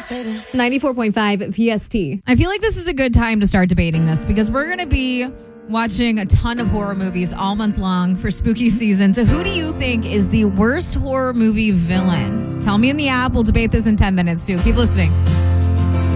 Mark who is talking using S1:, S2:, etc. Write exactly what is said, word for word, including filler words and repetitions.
S1: ninety-four point five P S T.
S2: I feel like this is a good time to start debating this because we're going to be watching a ton of horror movies all month long for spooky season. So who do you think is the worst horror movie villain? Tell me in the app. We'll debate this in ten minutes too. Keep listening.